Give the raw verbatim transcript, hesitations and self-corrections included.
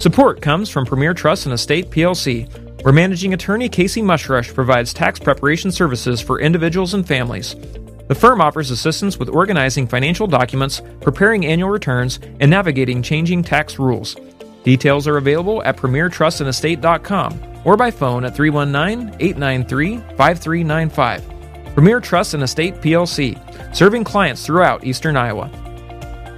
Support comes from Premier Trust and Estate P L C, where managing attorney Casey Mushrush provides tax preparation services for individuals and families. The firm offers assistance with organizing financial documents, preparing annual returns, and navigating changing tax rules. Details are available at premier trust and estate dot com or by phone at three one nine, eight nine three, five three nine five. Premier Trust and Estate P L C, serving clients throughout Eastern Iowa.